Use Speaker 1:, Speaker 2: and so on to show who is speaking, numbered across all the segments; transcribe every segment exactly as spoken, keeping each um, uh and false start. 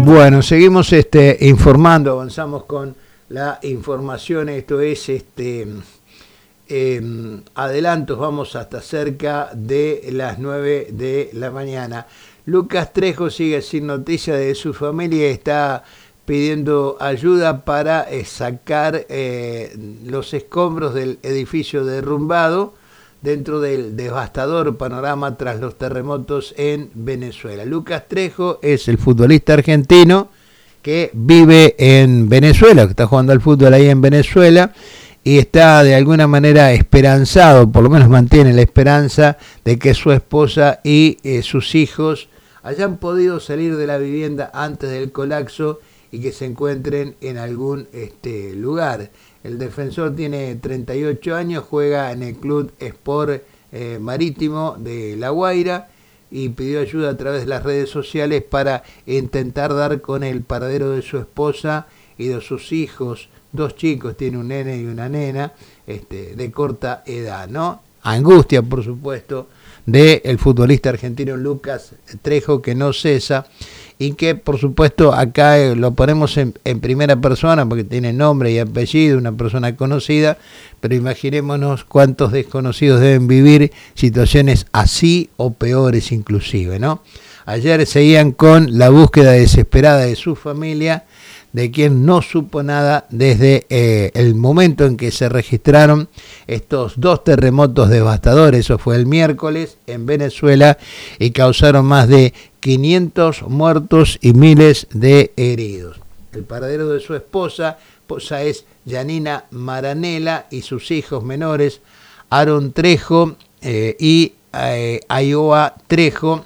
Speaker 1: Bueno, seguimos este, informando, avanzamos con la información, esto es este eh, adelantos, vamos hasta cerca de las nueve de la mañana. Lucas Trejo sigue sin noticia de su familia y está pidiendo ayuda para eh, sacar eh, los escombros del edificio derrumbado dentro del devastador panorama tras los terremotos en Venezuela. Lucas Trejo es el futbolista argentino que vive en Venezuela, que está jugando al fútbol ahí en Venezuela y está de alguna manera esperanzado, por lo menos mantiene la esperanza de que su esposa y eh, sus hijos hayan podido salir de la vivienda antes del colapso y que se encuentren en algún este, lugar. El defensor tiene treinta y ocho años, juega en el Club Sport eh, Marítimo de La Guaira y pidió ayuda a través de las redes sociales para intentar dar con el paradero de su esposa y de sus hijos. Dos chicos, tiene un nene y una nena este, de corta edad, ¿no? Angustia, por supuesto, del futbolista argentino Lucas Trejo, que no cesa y que, por supuesto, acá eh, lo ponemos en, en primera persona porque tiene nombre y apellido, una persona conocida, pero imaginémonos cuántos desconocidos deben vivir situaciones así o peores inclusive, ¿no? Ayer seguían con la búsqueda desesperada de su familia, de quien no supo nada desde eh, el momento en que se registraron estos dos terremotos devastadores. Eso fue el miércoles en Venezuela y causaron más de quinientos muertos y miles de heridos. El paradero de su esposa, esposa es Yanina Maranela, y sus hijos menores, Aaron Trejo eh, y eh, Ayoa Trejo.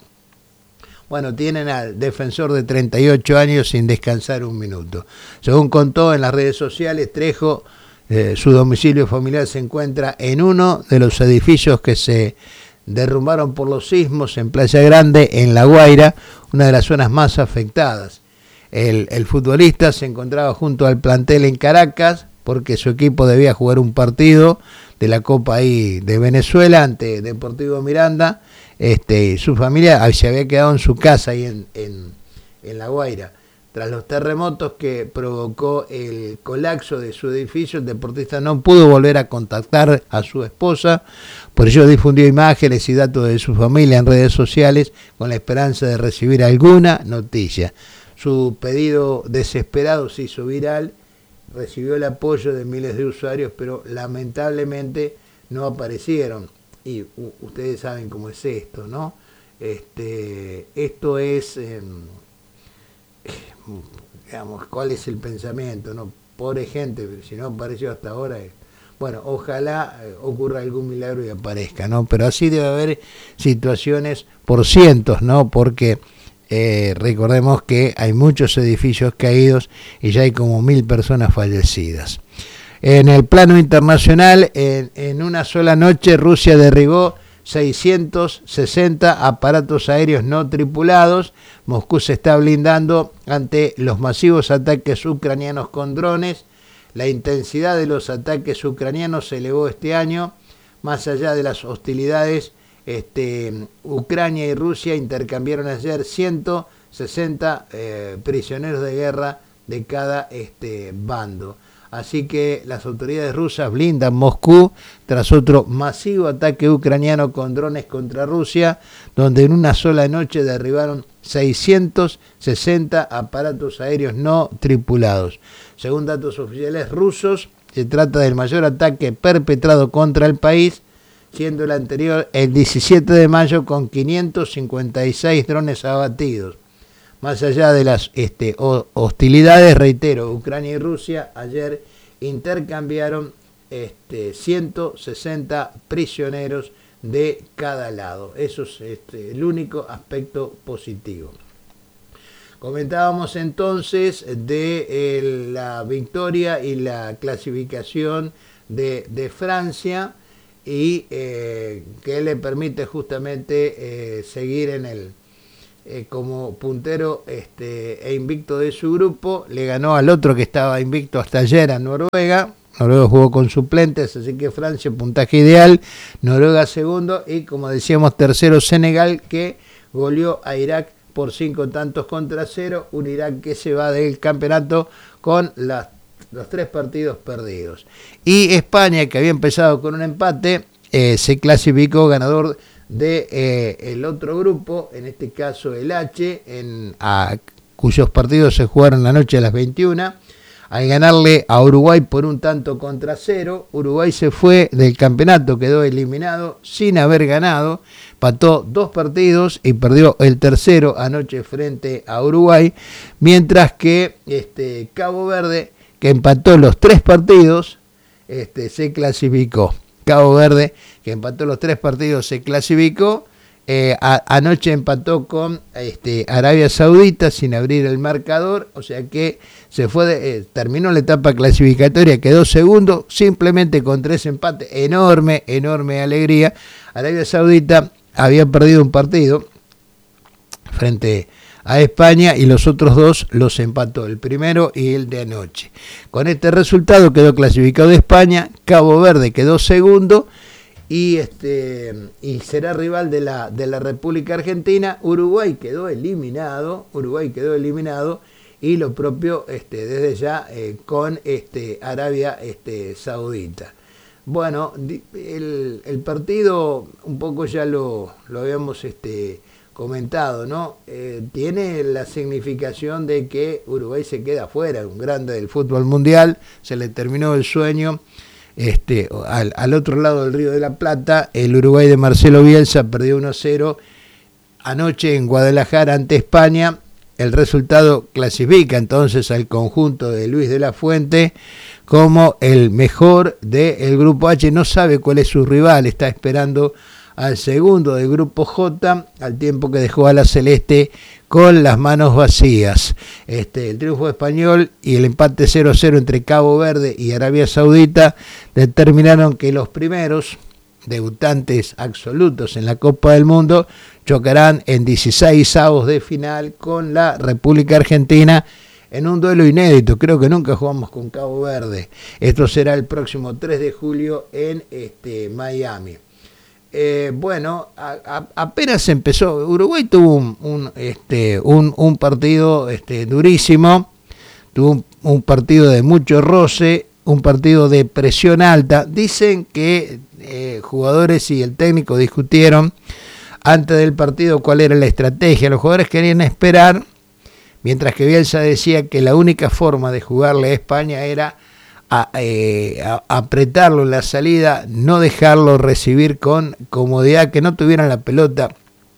Speaker 1: Bueno, tienen al defensor de treinta y ocho años sin descansar un minuto. Según contó en las redes sociales, Trejo, eh, su domicilio familiar se encuentra en uno de los edificios que se derrumbaron por los sismos en Playa Grande, en La Guaira, una de las zonas más afectadas. El, el futbolista se encontraba junto al plantel en Caracas porque su equipo debía jugar un partido de la Copa ahí de Venezuela ante Deportivo Miranda. Este, su familia se había quedado en su casa ahí en, en, en La Guaira. Tras los terremotos que provocó el colapso de su edificio, el deportista no pudo volver a contactar a su esposa, por ello difundió imágenes y datos de su familia en redes sociales con la esperanza de recibir alguna noticia. Su pedido desesperado se hizo viral, recibió el apoyo de miles de usuarios, pero lamentablemente no aparecieron. Y uh, ustedes saben cómo es esto, ¿no? Este, esto es, eh, digamos, ¿cuál es el pensamiento, no? Pobre gente, pero si no apareció hasta ahora, eh, bueno, ojalá eh, ocurra algún milagro y aparezca, ¿no? Pero así debe haber situaciones por cientos, ¿no? Porque eh, recordemos que hay muchos edificios caídos y ya hay como mil personas fallecidas. En el plano internacional, en, en una sola noche, Rusia derribó seiscientos sesenta aparatos aéreos no tripulados. Moscú se está blindando ante los masivos ataques ucranianos con drones. La intensidad de los ataques ucranianos se elevó este año. Más allá de las hostilidades, este, Ucrania y Rusia intercambiaron ayer ciento sesenta eh, prisioneros de guerra de cada este, bando. Así que las autoridades rusas blindan Moscú tras otro masivo ataque ucraniano con drones contra Rusia, donde en una sola noche derribaron seiscientos sesenta aparatos aéreos no tripulados. Según datos oficiales rusos, se trata del mayor ataque perpetrado contra el país, siendo el anterior el diecisiete de mayo con quinientos cincuenta y seis drones abatidos. Más allá de las este, hostilidades, reitero, Ucrania y Rusia ayer intercambiaron este, ciento sesenta prisioneros de cada lado. Eso es este, el único aspecto positivo. Comentábamos entonces de eh, la victoria y la clasificación de, de Francia y eh, que le permite justamente eh, seguir en el Eh, como puntero este, e invicto de su grupo. Le ganó al otro que estaba invicto hasta ayer, a Noruega. Noruega jugó con suplentes, así que Francia, puntaje ideal, Noruega segundo y, como decíamos, tercero Senegal, que goleó a Irak por por cinco tantos contra cero, un Irak que se va del campeonato con las, los tres partidos perdidos. Y España, que había empezado con un empate, eh, se clasificó ganador de eh, el otro grupo, en este caso el H, en, a, cuyos partidos se jugaron la noche a las veintiuna. Al ganarle a Uruguay por un tanto contra cero, Uruguay se fue del campeonato, quedó eliminado sin haber ganado, empató dos partidos y perdió el tercero anoche frente a Uruguay, mientras que este, Cabo Verde, que empató los tres partidos, este, se clasificó. Cabo Verde, que empató los tres partidos, se clasificó. Eh, a, anoche empató con este, Arabia Saudita sin abrir el marcador, o sea que se fue de, eh, terminó la etapa clasificatoria, quedó segundo simplemente con tres empates, enorme, enorme alegría. Arabia Saudita había perdido un partido frente a España y los otros dos los empató, el primero y el de anoche. Con este resultado quedó clasificado de España, Cabo Verde quedó segundo, y este y será rival de la de la República Argentina. Uruguay quedó eliminado, Uruguay quedó eliminado y lo propio este desde ya eh, con este Arabia este Saudita. Bueno, el, el partido un poco ya lo, lo habíamos este comentado, ¿no? Eh, tiene la significación de que Uruguay se queda fuera, un grande del fútbol mundial, se le terminó el sueño. Este, al, al otro lado del Río de la Plata, el Uruguay de Marcelo Bielsa perdió uno a cero anoche en Guadalajara ante España. El resultado clasifica entonces al conjunto de Luis de la Fuente como el mejor del grupo H. No sabe cuál es su rival, está esperando al segundo del grupo J, al tiempo que dejó a la Celeste con las manos vacías. Este, el triunfo español y el empate cero a cero entre Cabo Verde y Arabia Saudita determinaron que los primeros debutantes absolutos en la Copa del Mundo chocarán en dieciseisavos de final con la República Argentina en un duelo inédito. Creo que nunca jugamos con Cabo Verde. Esto será el próximo tres de julio en este, Miami. Eh, bueno, a, a, apenas empezó, Uruguay tuvo un, un, este, un, un partido este, durísimo, tuvo un, un partido de mucho roce, un partido de presión alta. Dicen que eh, jugadores y el técnico discutieron antes del partido cuál era la estrategia. Los jugadores querían esperar, mientras que Bielsa decía que la única forma de jugarle a España era A, eh, a apretarlo en la salida, no dejarlo recibir con comodidad, que no tuvieran la pelota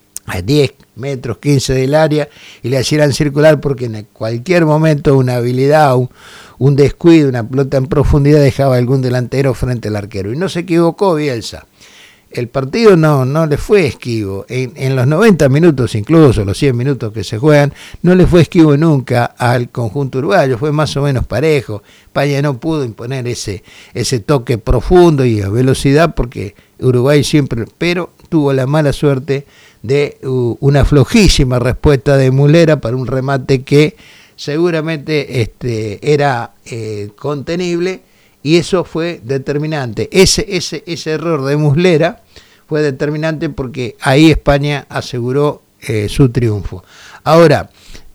Speaker 1: a diez metros, quince del área y le hicieran circular, porque en cualquier momento una habilidad, un, un descuido, una pelota en profundidad dejaba algún delantero frente al arquero. Y no se equivocó Bielsa. El partido no, no le fue esquivo. En, en los noventa minutos, incluso los cien minutos que se juegan, no le fue esquivo nunca al conjunto uruguayo. Fue más o menos parejo. España no pudo imponer ese, ese toque profundo y a velocidad, porque Uruguay siempre, pero tuvo la mala suerte de uh, una flojísima respuesta de Muslera para un remate que seguramente este, era eh, contenible. Y eso fue determinante. Ese, ese, ese error de Muslera fue determinante, porque ahí España aseguró eh, su triunfo. Ahora,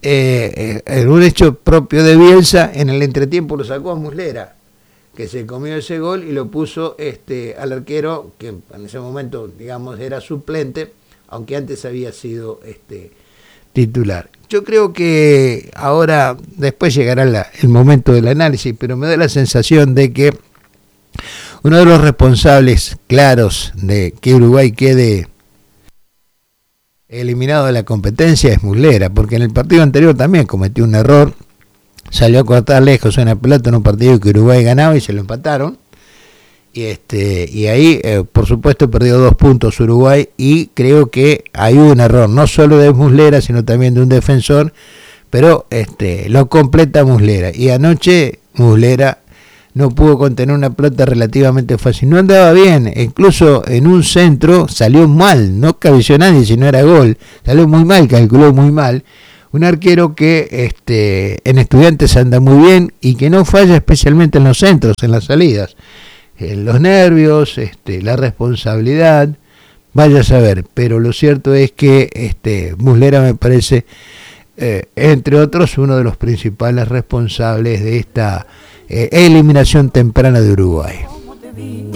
Speaker 1: eh, en un hecho propio de Bielsa, en el entretiempo lo sacó a Muslera, que se comió ese gol y lo puso este, al arquero, que en ese momento, digamos, era suplente, aunque antes había sido este, titular. Yo creo que ahora, después llegará la, el momento del análisis, pero me da la sensación de que uno de los responsables claros de que Uruguay quede eliminado de la competencia es Muslera, porque en el partido anterior también cometió un error, salió a cortar lejos una pelota en un partido que Uruguay ganaba y se lo empataron. Y, este, y ahí, eh, por supuesto, perdió dos puntos Uruguay, y creo que hay un error, no solo de Muslera, sino también de un defensor, pero este, lo completa Muslera. Y anoche Muslera no pudo contener una pelota relativamente fácil, no andaba bien, incluso en un centro salió mal, no cabeció nadie si no era gol, salió muy mal, calculó muy mal. Un arquero que este, en Estudiantes anda muy bien y que no falla especialmente en los centros, en las salidas. Los nervios, este, la responsabilidad, vaya a saber, pero lo cierto es que este Muslera me parece, eh, entre otros, uno de los principales responsables de esta eh, eliminación temprana de Uruguay.